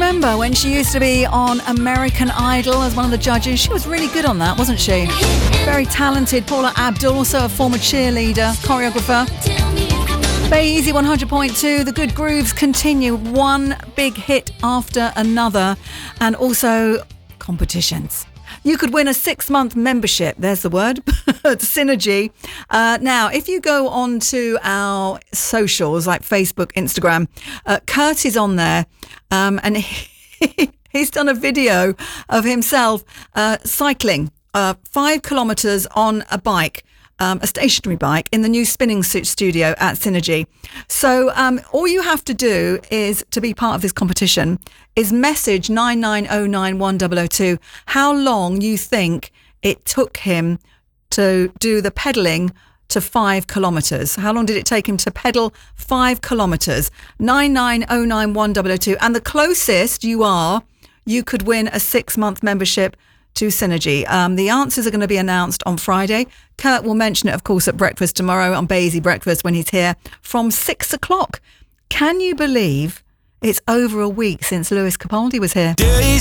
remember when she used to be on American Idol as one of the judges? She was really good on that, wasn't she? Very talented. Paula Abdul, also a former cheerleader, choreographer. Bay Easy 100.2, the good grooves continue. One big hit after another. And also competitions. You could win a 6-month membership, there's the word, to Synergy. Now, if you go on to our socials like Facebook, Instagram, Kurt is on there and he's done a video of himself cycling 5 kilometres on a bike. A stationary bike in the new spinning studio at Synergy. So all you have to do is to be part of this competition is message 990910002 how long you think it took him to do the pedalling to 5 kilometres. How long did it take him to pedal 5 kilometres? 990910002. And the closest you are, you could win a 6-month membership to Synergy. The answers are going to be announced on Friday. Kurt will mention it, of course, at breakfast tomorrow on Bay Easy Breakfast when he's here from 6 o'clock. Can you believe it's over a week since Lewis Capaldi was here?